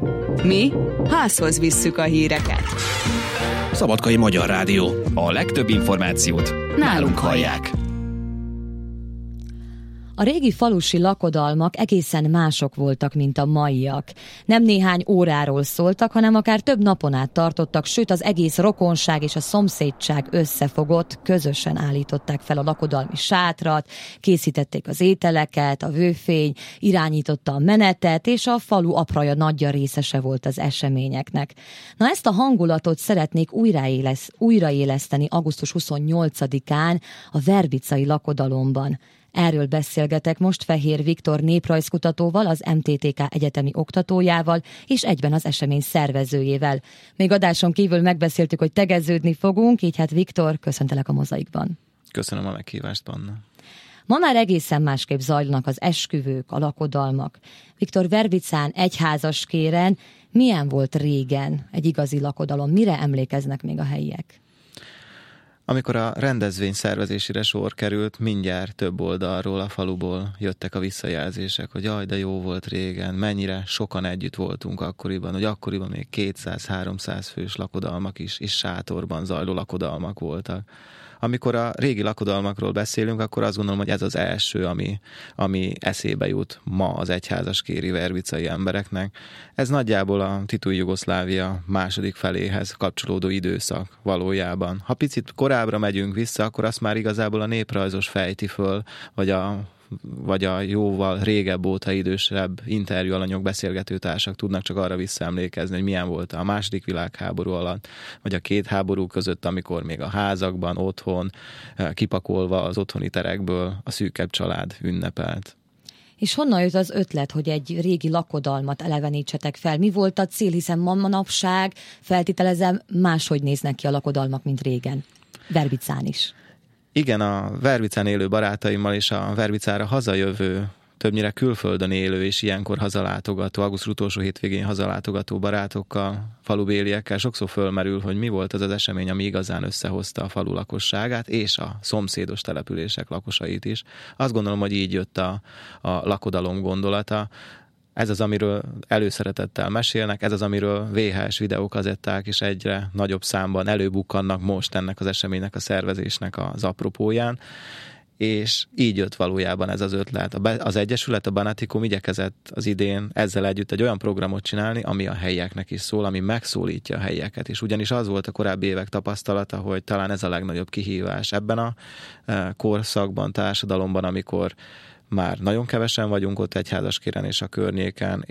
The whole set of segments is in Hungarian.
Mi házhoz visszük a híreket. Szabadkai Magyar Rádió. A legtöbb információt nálunk hallják. A régi falusi lakodalmak egészen mások voltak, mint a maiak. Nem néhány óráról szóltak, hanem akár több napon át tartottak, sőt az egész rokonság és a szomszédság összefogott, közösen állították fel a lakodalmi sátrat, készítették az ételeket, a vőfény irányította a menetet, és a falu apraja nagyja részese volt az eseményeknek. Na, ezt a hangulatot szeretnék újraéleszteni augusztus 28-án a verbicai lakodalomban. Erről beszélgetek most Fehér Viktor néprajzkutatóval, az MTTK egyetemi oktatójával, és egyben az esemény szervezőjével. Még adáson kívül megbeszéltük, hogy tegeződni fogunk, így hát Viktor, köszöntelek a Mozaikban. Köszönöm a meghívást, Panna. Ma már egészen másképp zajlanak az esküvők, a lakodalmak. Viktor, Verbicán, egyházaskéren milyen volt régen egy igazi lakodalom? Mire emlékeznek még a helyiek? Amikor a rendezvény szervezésére sor került, mindjárt több oldalról, a faluból jöttek a visszajelzések, hogy jaj, de jó volt régen, mennyire sokan együtt voltunk akkoriban, hogy akkoriban még 200-300 fős lakodalmak is, és sátorban zajló lakodalmak voltak. Amikor a régi lakodalmakról beszélünk, akkor azt gondolom, hogy ez az első, ami eszébe jut ma az egyházaskéri verbicai embereknek. Ez nagyjából a Titui Jugoszlávia második feléhez kapcsolódó időszak valójában. Ha picit korábbra megyünk vissza, akkor azt már igazából a néprajzos fejti föl, vagy a jóval régebb óta idősebb interjúalanyok, beszélgetőtársak tudnak csak arra visszaemlékezni, hogy milyen volt a második világháború alatt, vagy a két háború között, amikor még a házakban, otthon, kipakolva az otthoni terekből a szűkebb család ünnepelt. És honnan jött az ötlet, hogy egy régi lakodalmat elevenítsetek fel? Mi volt a cél, hiszen manapság, feltételezem, máshogy néznek ki a lakodalmak, mint régen. Verbicán is. Igen, a Verbicán élő barátaimmal és a Verbicára hazajövő, többnyire külföldön élő és ilyenkor hazalátogató, augusztus utolsó hétvégén hazalátogató barátokkal, falubéliekkel sokszor fölmerül, hogy mi volt az az esemény, ami igazán összehozta a falu lakosságát és a szomszédos települések lakosait is. Azt gondolom, hogy így jött a lakodalom gondolata. Ez az, amiről előszeretettel mesélnek, ez az, amiről VHS videókazetták is egyre nagyobb számban előbukkannak most ennek az eseménynek, a szervezésnek az apropóján, és így jött valójában ez az ötlet. Az Egyesület, a Banatikum igyekezett az idén ezzel együtt egy olyan programot csinálni, ami a helyieknek is szól, ami megszólítja a helyieket is. Ugyanis az volt a korábbi évek tapasztalata, hogy talán ez a legnagyobb kihívás ebben a korszakban, társadalomban, amikor már nagyon kevesen vagyunk ott egyházaskéren és a környéken,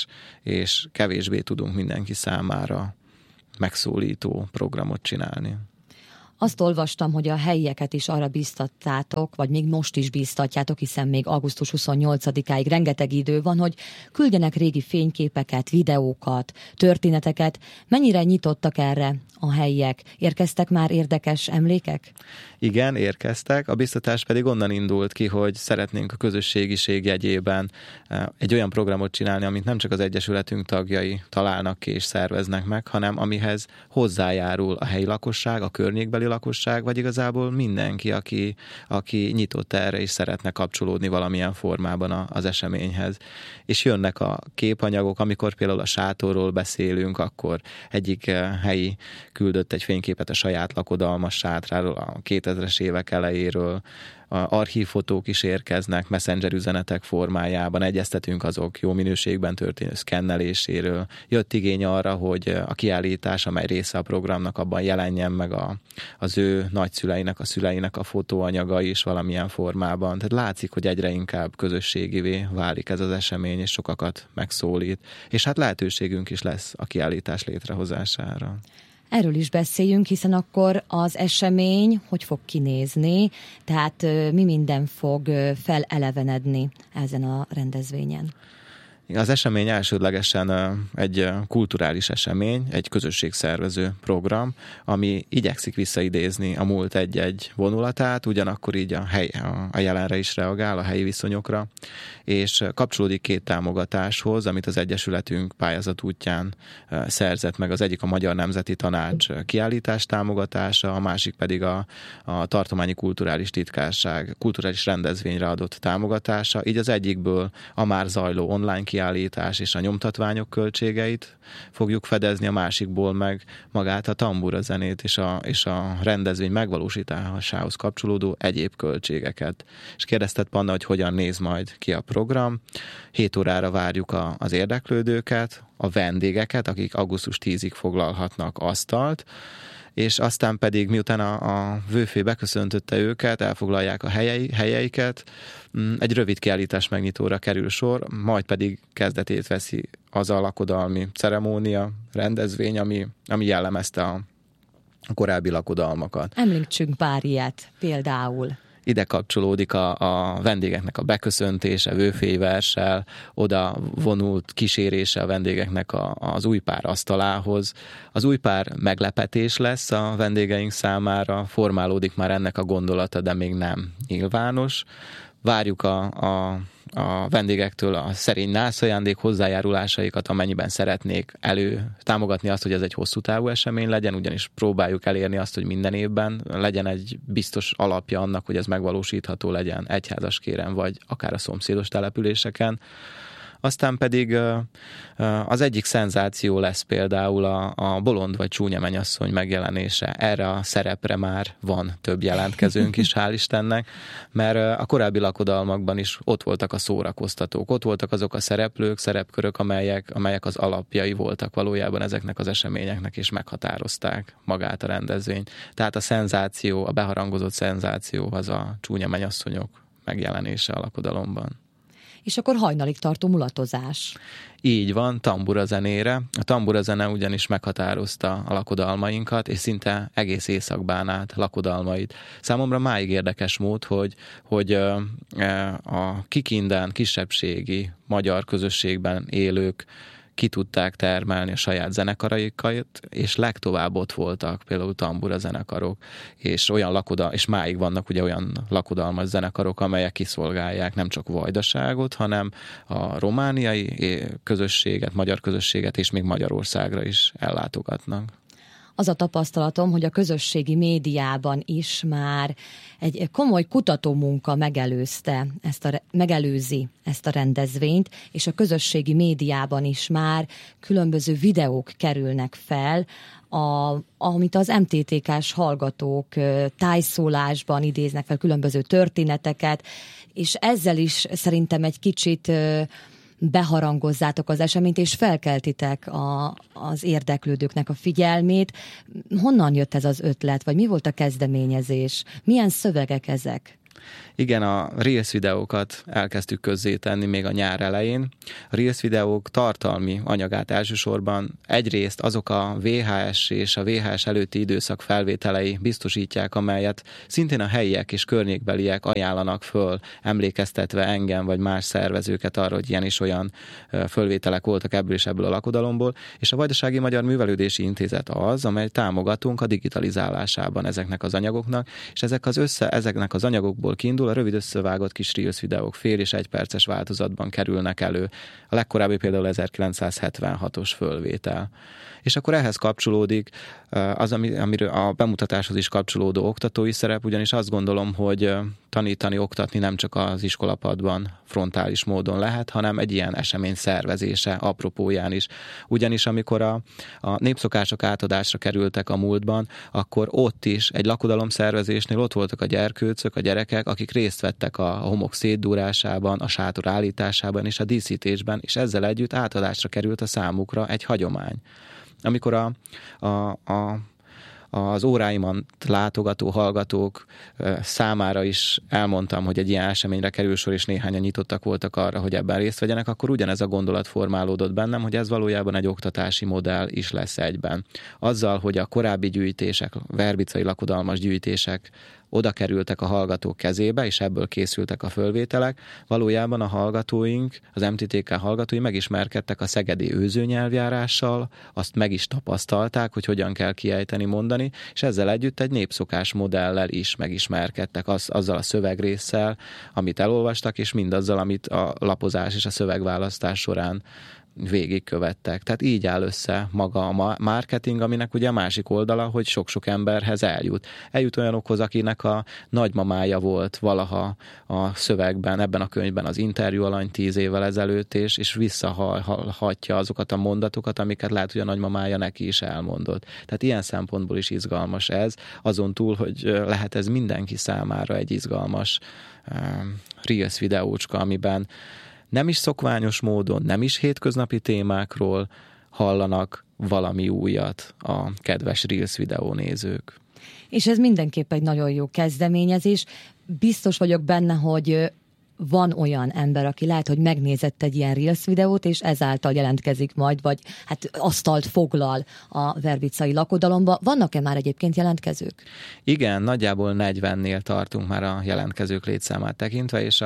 és kevésbé tudunk mindenki számára megszólító programot csinálni. Azt olvastam, hogy a helyieket is arra bíztattátok, vagy még most is bíztatjátok, hiszen még augusztus 28-áig rengeteg idő van, hogy küldjenek régi fényképeket, videókat, történeteket. Mennyire nyitottak erre a helyiek? Érkeztek már érdekes emlékek? Igen, érkeztek. A biztatás pedig onnan indult ki, hogy szeretnénk a közösségiség jegyében egy olyan programot csinálni, amit nem csak az Egyesületünk tagjai találnak ki és szerveznek meg, hanem amihez hozzájárul a helyi lakosság, a környékbeli lakosság, vagy igazából mindenki, aki nyitott erre és szeretne kapcsolódni valamilyen formában az eseményhez. És jönnek a képanyagok, amikor például a sátorról beszélünk, akkor egyik helyi küldött egy fényképet a saját lakodalmas sátráról, a 2000-es évek elejéről, archívfotók is érkeznek, messenger üzenetek formájában, egyeztetünk azok jó minőségben történő szkenneléséről. Jött igény arra, hogy a kiállítás, amely része a programnak, abban jelenjen meg az ő nagyszüleinek, a szüleinek a fotóanyaga is valamilyen formában. Tehát látszik, hogy egyre inkább közösségivé válik ez az esemény, és sokakat megszólít. És hát lehetőségünk is lesz a kiállítás létrehozására. Erről is beszéljünk, hiszen akkor az esemény hogy fog kinézni, tehát mi minden fog felelevenedni ezen a rendezvényen? Az esemény elsődlegesen egy kulturális esemény, egy közösségszervező program, ami igyekszik visszaidézni a múlt egy-egy vonulatát, ugyanakkor így a jelenre is reagál, a helyi viszonyokra, és kapcsolódik két támogatáshoz, amit az Egyesületünk pályázat útján szerzett meg. Az egyik a Magyar Nemzeti Tanács kiállítás támogatása, a másik pedig a Tartományi Kulturális Titkárság kulturális rendezvényre adott támogatása. Így az egyikből a már zajló online kiállítás kiállítás és a nyomtatványok költségeit fogjuk fedezni, a másikból meg magát a tamburazenét és a rendezvény megvalósításához kapcsolódó egyéb költségeket. És kérdezted, Panna, hogy hogyan néz majd ki a program. 7 órára várjuk az érdeklődőket, a vendégeket, akik augusztus 10-ig foglalhatnak asztalt, és aztán pedig miután a vőfé beköszöntötte őket, elfoglalják a helyeiket, egy rövid kiállítás megnyitóra kerül sor, majd pedig kezdetét veszi az a lakodalmi ceremónia, rendezvény, ami jellemezte a korábbi lakodalmakat. Említsünk pár ilyet például. Ide kapcsolódik a vendégeknek a beköszöntése, vőféverssel, oda vonult kísérése a vendégeknek az új pár asztalához. Az új pár meglepetés lesz a vendégeink számára, formálódik már ennek a gondolata, de még nem nyilvános. Várjuk a vendégektől a szerény nászajándék hozzájárulásaikat, amennyiben szeretnék támogatni azt, hogy ez egy hosszú távú esemény legyen, ugyanis próbáljuk elérni azt, hogy minden évben legyen egy biztos alapja annak, hogy ez megvalósítható legyen egyházaskéren, vagy akár a szomszédos településeken. Aztán pedig az egyik szenzáció lesz például a bolond vagy csúnya mennyasszony megjelenése. Erre a szerepre már van több jelentkezőnk is, hál' Istennek, mert a korábbi lakodalmakban is ott voltak a szórakoztatók, ott voltak azok a szereplők, szerepkörök, amelyek az alapjai voltak valójában ezeknek az eseményeknek, és meghatározták magát a rendezvényt. Tehát a szenzáció, a beharangozott szenzáció az a csúnya mennyasszonyok megjelenése a lakodalomban. És akkor hajnalig tartó mulatozás. Így van, tamburazenére. A tamburazene ugyanis meghatározta a lakodalmainkat, és szinte egész éjszakban át lakodalmait. Számomra máig érdekes mód, hogy a Kikinden kisebbségi magyar közösségben élők ki tudták termelni a saját zenekaraikat, és legtovább ott voltak például tambura zenekarok, és máig vannak ugye olyan lakodalmas zenekarok, amelyek kiszolgálják nem csak Vajdaságot, hanem a romániai közösséget, magyar közösséget, és még Magyarországra is ellátogatnak. Az a tapasztalatom, hogy a közösségi médiában is már egy komoly kutatómunka megelőzi ezt a rendezvényt, és a közösségi médiában is már különböző videók kerülnek fel, amit az MTTK-s hallgatók tájszólásban idéznek fel különböző történeteket, és ezzel is szerintem egy kicsit beharangozzátok az eseményt, és felkeltitek az érdeklődőknek a figyelmét. Honnan jött ez az ötlet, vagy mi volt a kezdeményezés? Milyen szövegek ezek? Igen, a Reels videókat elkezdtük közzétenni még a nyár elején. A Reels videók tartalmi anyagát elsősorban egyrészt azok a VHS és a VHS előtti időszak felvételei biztosítják, amelyet szintén a helyiek és környékbeliek ajánlanak föl, emlékeztetve engem vagy más szervezőket arra, hogy ilyen és olyan fölvételek voltak ebből és ebből a lakodalomból, és a Vajdasági Magyar Művelődési Intézet az, amely támogatunk a digitalizálásában ezeknek az anyagoknak, és ezeknek az anyagokból kiindul, a rövid összevágott kis Reels videók fél és 1 perces változatban kerülnek elő. A legkorábbi például 1976-os fölvétel. És akkor ehhez kapcsolódik az, amiről a bemutatáshoz is kapcsolódó oktatói szerep, ugyanis azt gondolom, hogy tanítani, oktatni nem csak az iskolapadban frontális módon lehet, hanem egy ilyen esemény szervezése apropóján is. Ugyanis amikor a népszokások átadásra kerültek a múltban, akkor ott is egy lakodalom szervezésnél ott voltak a gyerkőcök, a gyerekek, akik részt vettek a homok szétdúrásában, a sátor állításában és a díszítésben, és ezzel együtt átadásra került a számukra egy hagyomány. Amikor az óráimon látogató hallgatók számára is elmondtam, hogy egy ilyen eseményre kerül sor, és néhányan nyitottak voltak arra, hogy ebben részt vegyenek, akkor ugyanez a gondolat formálódott bennem, hogy ez valójában egy oktatási modell is lesz egyben. Azzal, hogy a korábbi gyűjtések, verbicai lakodalmas gyűjtések oda kerültek a hallgatók kezébe, és ebből készültek a fölvételek. Valójában a hallgatóink, az MTTK hallgatói megismerkedtek a szegedi őzőnyelvjárással, azt meg is tapasztalták, hogy hogyan kell kiejteni, mondani, és ezzel együtt egy népszokás modellel is megismerkedtek, azzal a szövegrésszel, amit elolvastak, és mindazzal, amit a lapozás és a szövegválasztás során végigkövettek. Tehát így áll össze maga a marketing, aminek ugye a másik oldala, hogy sok-sok emberhez eljut. Eljut olyanokhoz, akinek a nagymamája volt valaha a szövegben, ebben a könyvben az interjú alany 10 évvel ezelőtt, és visszahallhatja azokat a mondatokat, amiket lehet, hogy a nagymamája neki is elmondott. Tehát ilyen szempontból is izgalmas ez, azon túl, hogy lehet ez mindenki számára egy izgalmas Reels videócska, amiben nem is szokványos módon, nem is hétköznapi témákról hallanak valami újat a kedves Reels videónézők. És ez mindenképp egy nagyon jó kezdeményezés. Biztos vagyok benne, hogy van olyan ember, aki lehet, hogy megnézett egy ilyen Reels videót, és ezáltal jelentkezik majd, vagy hát asztalt foglal a verbicai lakodalomba. Vannak-e már egyébként jelentkezők? Igen, nagyjából 40-nél tartunk már a jelentkezők létszámát tekintve, és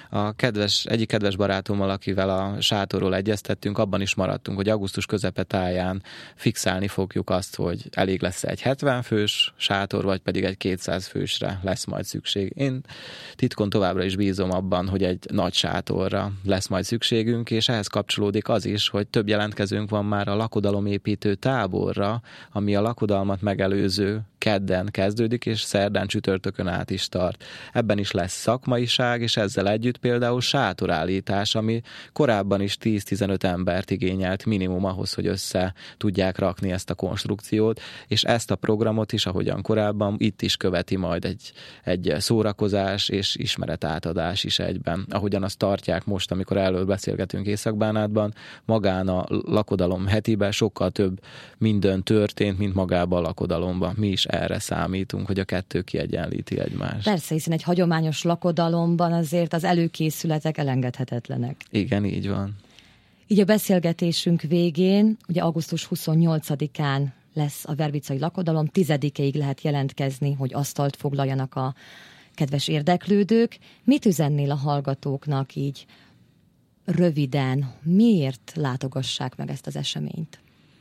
egyik kedves barátommal, akivel a sátorról egyeztettünk, abban is maradtunk, hogy augusztus közepe táján fixálni fogjuk azt, hogy elég lesz egy 70 fős sátor, vagy pedig egy 200 fősre lesz majd szükség. Én titkon továbbra is bízom abban, hogy egy nagy sátorra lesz majd szükségünk, és ehhez kapcsolódik az is, hogy több jelentkezőnk van már a lakodalomépítő táborra, ami a lakodalmat megelőző kedden kezdődik, és szerdán csütörtökön át is tart. Ebben is lesz szakmaiság, és ezzel együtt például sátorállítás, ami korábban is 10-15 embert igényelt minimum ahhoz, hogy össze tudják rakni ezt a konstrukciót, és ezt a programot is, ahogyan korábban, itt is követi majd egy szórakozás és ismeretátadás is egyben. Ahogyan azt tartják most, amikor erről beszélgetünk Észak-Bánátban, magán a lakodalom hetiben sokkal több minden történt, mint magában a lakodalomban. Mi is erre számítunk, hogy a kettő kiegyenlíti egymást. Persze, hiszen egy hagyományos lakodalomban azért az előkészületek elengedhetetlenek. Igen, így van. Így a beszélgetésünk végén, ugye augusztus 28-án lesz a verbicai lakodalom, 10-ig lehet jelentkezni, hogy asztalt foglaljanak a kedves érdeklődők. Mit üzennél a hallgatóknak így röviden? Miért látogassák meg ezt az eseményt?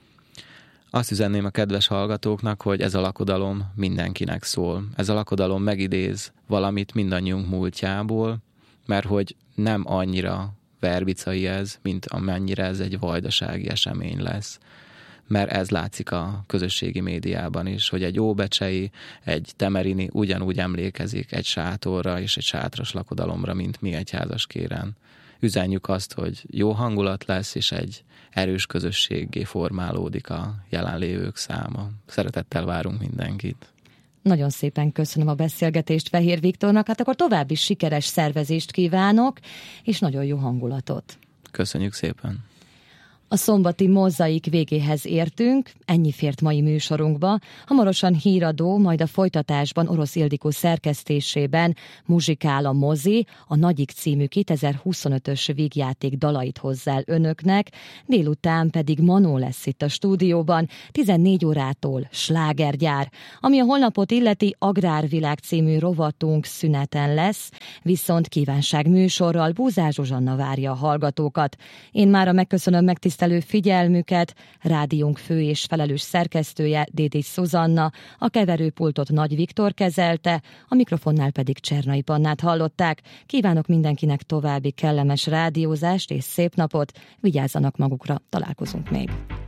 Azt üzenném a kedves hallgatóknak, hogy ez a lakodalom mindenkinek szól. Ez a lakodalom megidéz valamit mindannyiunk múltjából, mert hogy nem annyira verbicai ez, mint amennyire ez egy vajdasági esemény lesz. Mert ez látszik a közösségi médiában is, hogy egy óbecsei, egy temerini ugyanúgy emlékezik egy sátorra és egy sátras lakodalomra, mint mi egyházaskéren. Üzenjük azt, hogy jó hangulat lesz, és egy erős közösséggé formálódik a jelenlévők száma. Szeretettel várunk mindenkit. Nagyon szépen köszönöm a beszélgetést Fehér Viktornak, hát akkor további sikeres szervezést kívánok, és nagyon jó hangulatot. Köszönjük szépen! A szombati mozaik végéhez értünk, ennyi fért mai műsorunkba. Hamarosan híradó, majd a folytatásban Orosz Ildikó szerkesztésében muzsikál a mozi, a Nagyik című 2025-ös vígjáték dalait hozzá el önöknek, délután pedig Manó lesz itt a stúdióban, 14 órától slágergyár. Ami a holnapot illeti, Agrárvilág című rovatunk szüneten lesz, viszont kívánság műsorral Búzár Zsuzsanna várja a hallgatókat. Én mára megköszönöm megtisztelő figyelmüket, rádiónk fő és felelős szerkesztője Dédés Szuzanna, a keverőpultot Nagy Viktor kezelte, a mikrofonnál pedig Csernai Pannát hallották. Kívánok mindenkinek további kellemes rádiózást és szép napot, vigyázzanak magukra, találkozunk még.